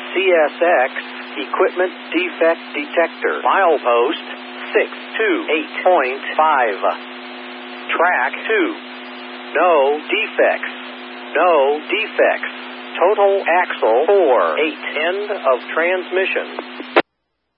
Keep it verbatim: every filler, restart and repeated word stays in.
C S X Equipment Defect Detector. Milepost six two eight point five. Track two. No defects. No defects. Total axle four eight. End of transmission.